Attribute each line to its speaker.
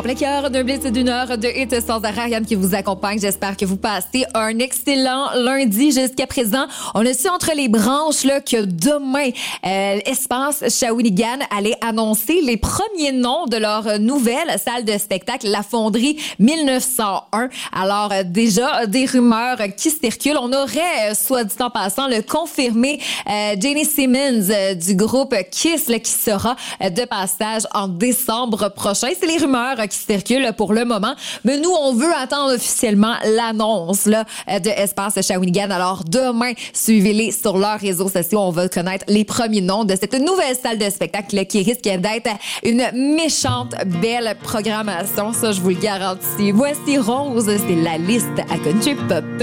Speaker 1: En plein cœur d'un blitz d'une heure de hit sans arrêt, Ariane qui vous accompagne. J'espère que vous passez un excellent lundi jusqu'à présent. On a su entre les branches là, que demain, Espace Shawinigan allait annoncer les premiers noms de leur nouvelle salle de spectacle, La Fonderie 1901. Alors déjà, des rumeurs qui circulent. On aurait, soit dit en passant, le confirmé Jenny Simmons du groupe Kiss là, qui sera de passage en décembre prochain. C'est les rumeurs qui circulent pour le moment. Mais nous, on veut attendre officiellement l'annonce là, de Espace Shawinigan. Alors demain, suivez-les sur leurs réseaux sociaux. On va connaître les premiers noms de cette nouvelle salle de spectacle là, qui risque d'être une méchante belle programmation. Ça, je vous le garantis. Voici Rose, c'est la liste à Country Pop.